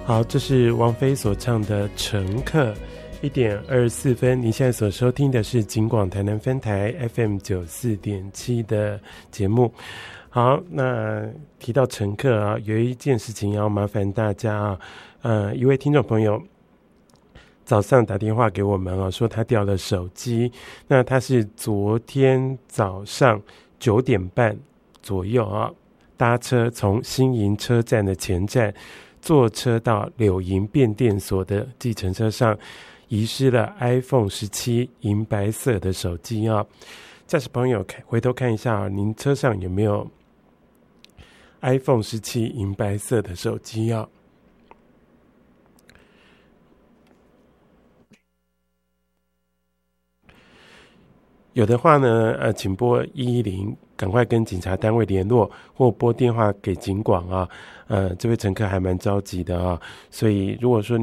好，这是王菲所唱的《乘客》，1点24分。您现在所收听的是警广台南分台 FM94.7 的节目。好，那提到乘客啊，有一件事情要麻烦大家啊，一位听众朋友早上打电话给我们啊，说他掉了手机。那他是昨天早上9点半左右啊，搭车从新营车站的前站坐车到柳营变电所的计程车上，遗失了 iPhone 17银白色的手机啊。驾驶朋友回头看一下啊，您车上有没有 iPhone 17银白色的手机啊？有的话呢，请拨110，赶快跟警察单位联络，或拨电话给警广啊。这位乘客还蛮着急的啊，所以如果说